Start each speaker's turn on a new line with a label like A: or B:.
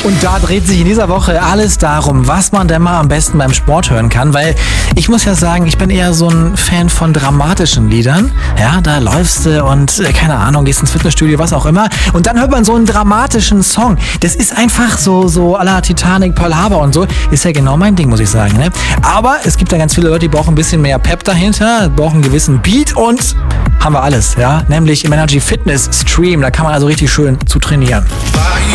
A: Und da dreht sich in dieser Woche alles darum, was man denn mal am besten beim Sport hören kann, weil ich muss ja sagen, ich bin eher so ein Fan von dramatischen Liedern. Ja, da läufst du und keine Ahnung, gehst ins Fitnessstudio, was auch immer. Und dann hört man so einen dramatischen Song. Das ist einfach so à la Titanic, Pearl Harbor und so. Ist ja genau mein Ding, muss ich sagen. Ne? Aber es gibt da ganz viele Leute, die brauchen ein bisschen mehr Pep dahinter, brauchen einen gewissen Beat und haben wir alles, ja, nämlich im Energy Fitness Stream. Da kann man also richtig schön zu trainieren.